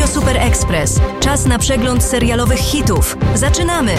Radio Super Express. Czas na przegląd serialowych hitów. Zaczynamy!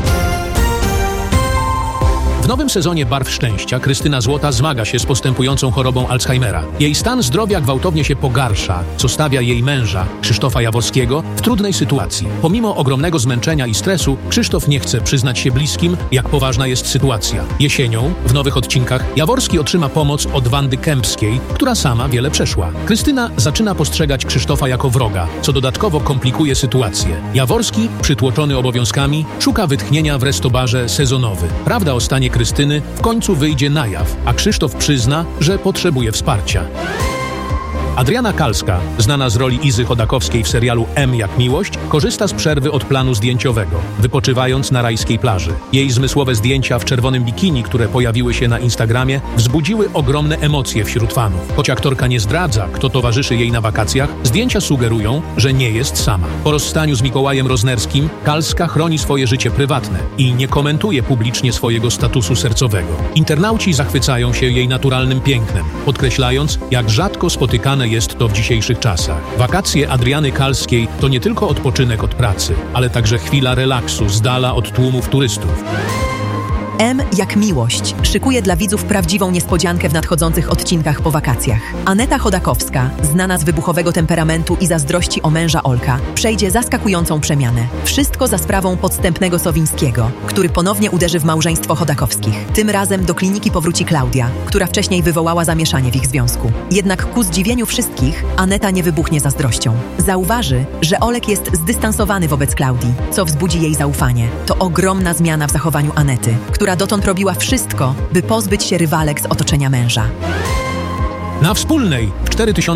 W nowym sezonie Barw Szczęścia Krystyna Złota zmaga się z postępującą chorobą Alzheimera. Jej stan zdrowia gwałtownie się pogarsza, co stawia jej męża, Krzysztofa Jaworskiego, w trudnej sytuacji. Pomimo ogromnego zmęczenia i stresu, Krzysztof nie chce przyznać się bliskim, jak poważna jest sytuacja. Jesienią, w nowych odcinkach, Jaworski otrzyma pomoc od Wandy Kępskiej, która sama wiele przeszła. Krystyna zaczyna postrzegać Krzysztofa jako wroga, co dodatkowo komplikuje sytuację. Jaworski, przytłoczony obowiązkami, szuka wytchnienia w restobarze Sezonowy. Prawda o stanie Krystyny w końcu wyjdzie na jaw, a Krzysztof przyzna, że potrzebuje wsparcia. Adriana Kalska, znana z roli Izy Chodakowskiej w serialu M jak miłość, korzysta z przerwy od planu zdjęciowego, wypoczywając na rajskiej plaży. Jej zmysłowe zdjęcia w czerwonym bikini, które pojawiły się na Instagramie, wzbudziły ogromne emocje wśród fanów. Choć aktorka nie zdradza, kto towarzyszy jej na wakacjach, zdjęcia sugerują, że nie jest sama. Po rozstaniu z Mikołajem Roznerskim, Kalska chroni swoje życie prywatne i nie komentuje publicznie swojego statusu sercowego. Internauci zachwycają się jej naturalnym pięknem, podkreślając, jak rzadko spotykane jest to w dzisiejszych czasach. Wakacje Adriany Kalskiej to nie tylko odpoczynek od pracy, ale także chwila relaksu z dala od tłumów turystów. M jak miłość szykuje dla widzów prawdziwą niespodziankę w nadchodzących odcinkach po wakacjach. Aneta Chodakowska, znana z wybuchowego temperamentu i zazdrości o męża Olka, przejdzie zaskakującą przemianę. Wszystko za sprawą podstępnego Sowińskiego, który ponownie uderzy w małżeństwo Chodakowskich. Tym razem do kliniki powróci Klaudia, która wcześniej wywołała zamieszanie w ich związku. Jednak ku zdziwieniu wszystkich, Aneta nie wybuchnie zazdrością. Zauważy, że Olek jest zdystansowany wobec Klaudii, co wzbudzi jej zaufanie. To ogromna zmiana w zachowaniu Anety, która dotąd robiła wszystko, by pozbyć się rywalek z otoczenia męża. Na Wspólnej w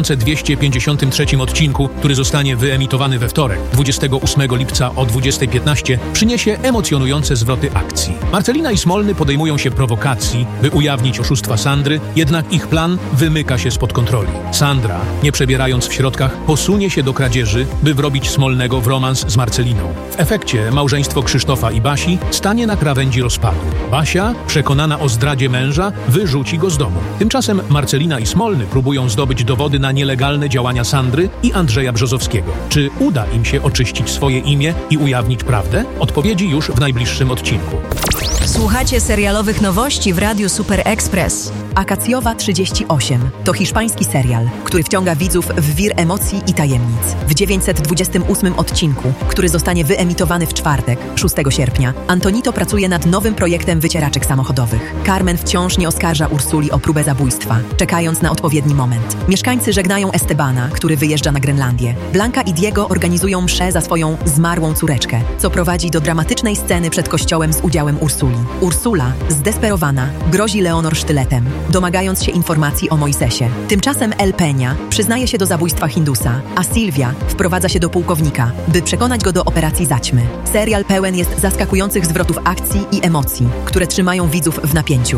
4253 odcinku, który zostanie wyemitowany we wtorek, 28 lipca o 20:15, przyniesie emocjonujące zwroty akcji. Marcelina i Smolny podejmują się prowokacji, by ujawnić oszustwa Sandry, jednak ich plan wymyka się spod kontroli. Sandra, nie przebierając w środkach, posunie się do kradzieży, by wrobić Smolnego w romans z Marceliną. W efekcie małżeństwo Krzysztofa i Basi stanie na krawędzi rozpadu. Basia, przekonana o zdradzie męża, wyrzuci go z domu. Tymczasem Marcelina i Smolny próbują zdobyć dowody na nielegalne działania Sandry i Andrzeja Brzozowskiego. Czy uda im się oczyścić swoje imię i ujawnić prawdę? Odpowiedzi już w najbliższym odcinku. Słuchacie serialowych nowości w Radiu Super Express. Akacjowa 38 to hiszpański serial, który wciąga widzów w wir emocji i tajemnic. W 928 odcinku, który zostanie wyemitowany w czwartek, 6 sierpnia, Antonito pracuje nad nowym projektem wycieraczek samochodowych. Carmen wciąż nie oskarża Ursuli o próbę zabójstwa, czekając na odpowiedni moment. Mieszkańcy żegnają Estebana, który wyjeżdża na Grenlandię. Blanka i Diego organizują mszę za swoją zmarłą córeczkę, co prowadzi do dramatycznej sceny przed kościołem z udziałem Ursuli. Ursula, zdesperowana, grozi Leonor sztyletem, domagając się informacji o Mojsesie. Tymczasem El Peña przyznaje się do zabójstwa Hindusa, a Sylwia wprowadza się do pułkownika, by przekonać go do operacji zaćmy. Serial pełen jest zaskakujących zwrotów akcji i emocji, które trzymają widzów w napięciu.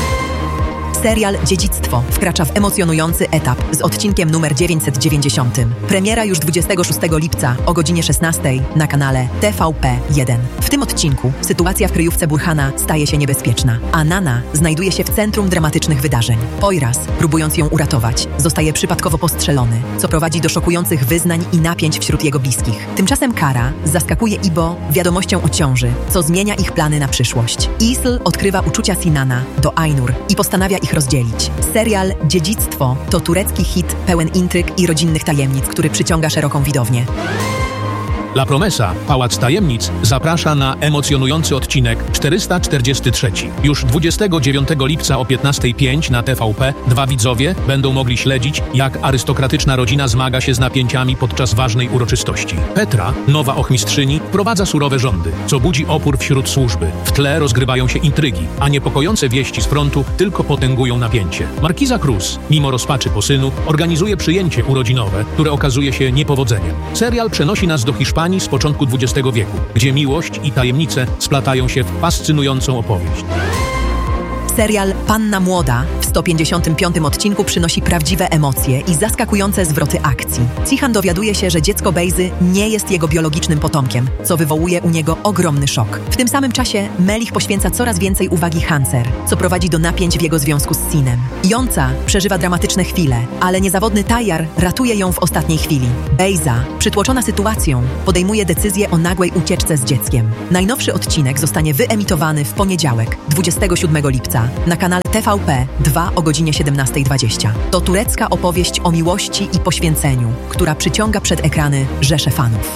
Serial Dziedzictwo wkracza w emocjonujący etap z odcinkiem numer 990. Premiera już 26 lipca o godzinie 16 na kanale TVP1. W tym odcinku sytuacja w kryjówce Burhana staje się niebezpieczna, a Nana znajduje się w centrum dramatycznych wydarzeń. Poyraz, próbując ją uratować, zostaje przypadkowo postrzelony, co prowadzi do szokujących wyznań i napięć wśród jego bliskich. Tymczasem Kara zaskakuje Ibo wiadomością o ciąży, co zmienia ich plany na przyszłość. Isl odkrywa uczucia Sinana do Ainur i postanawia ich rozdzielić. Serial Dziedzictwo to turecki hit pełen intryg i rodzinnych tajemnic, który przyciąga szeroką widownię. La Promesa, Pałac Tajemnic, zaprasza na emocjonujący odcinek 443. Już 29 lipca o 15:05 na TVP dwa widzowie będą mogli śledzić, jak arystokratyczna rodzina zmaga się z napięciami podczas ważnej uroczystości. Petra, nowa ochmistrzyni, wprowadza surowe rządy, co budzi opór wśród służby. W tle rozgrywają się intrygi, a niepokojące wieści z frontu tylko potęgują napięcie. Markiza Cruz, mimo rozpaczy po synu, organizuje przyjęcie urodzinowe, które okazuje się niepowodzeniem. Serial przenosi nas do Hiszpanii z początku XX wieku, gdzie miłość i tajemnice splatają się w fascynującą opowieść. Serial Panna Młoda w 155 odcinku przynosi prawdziwe emocje i zaskakujące zwroty akcji. Cihan dowiaduje się, że dziecko Bejzy nie jest jego biologicznym potomkiem, co wywołuje u niego ogromny szok. W tym samym czasie Melich poświęca coraz więcej uwagi Hanser, co prowadzi do napięć w jego związku z Sinem. Jąca przeżywa dramatyczne chwile, ale niezawodny Tayyar ratuje ją w ostatniej chwili. Bejza, przytłoczona sytuacją, podejmuje decyzję o nagłej ucieczce z dzieckiem. Najnowszy odcinek zostanie wyemitowany w poniedziałek, 27 lipca, na kanale TVP2 o godzinie 17:20. To turecka opowieść o miłości i poświęceniu, która przyciąga przed ekrany rzesze fanów.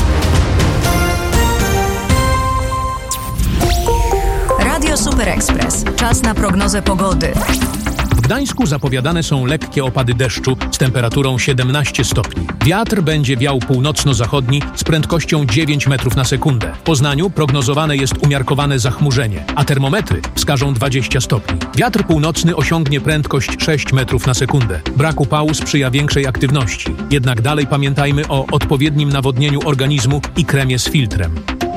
Radio Super Express. Czas na prognozę pogody. W Gdańsku zapowiadane są lekkie opady deszczu z temperaturą 17 stopni. Wiatr będzie wiał północno-zachodni z prędkością 9 metrów na sekundę. W Poznaniu prognozowane jest umiarkowane zachmurzenie, a termometry wskażą 20 stopni. Wiatr północny osiągnie prędkość 6 metrów na sekundę. Brak upału sprzyja większej aktywności. Jednak dalej pamiętajmy o odpowiednim nawodnieniu organizmu i kremie z filtrem.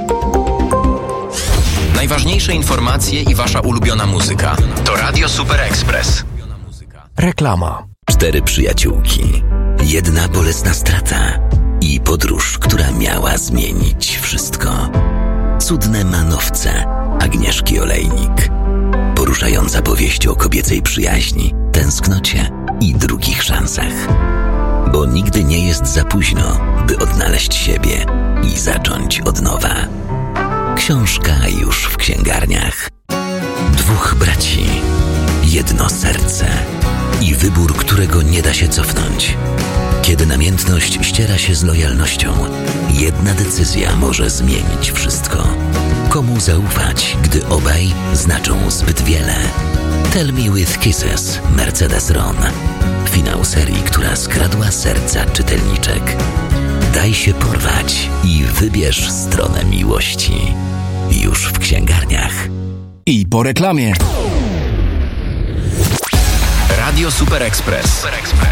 Najważniejsze informacje i wasza ulubiona muzyka. To Radio Super Express. Reklama. 4 przyjaciółki, jedna bolesna strata i podróż, która miała zmienić wszystko. Cudne manowce Agnieszki Olejnik. Poruszająca powieść o kobiecej przyjaźni, tęsknocie i drugich szansach. Bo nigdy nie jest za późno, by odnaleźć siebie i zacząć od nowa. Książka już w księgarniach. 2 braci, jedno serce i wybór, którego nie da się cofnąć. Kiedy namiętność ściera się z lojalnością, jedna decyzja może zmienić wszystko. Komu zaufać, gdy obaj znaczą zbyt wiele? Tell Me With Kisses, Mercedes Ron. Finał serii, która skradła serca czytelniczek. Daj się porwać i wybierz stronę miłości. Już w księgarniach. I po reklamie. Radio Super Express.